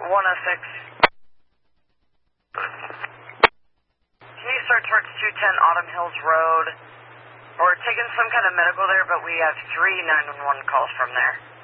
106. Can you search towards 210 Autumn Hills Road? We're taking some kind of medical there, but we have 3 911 calls from there.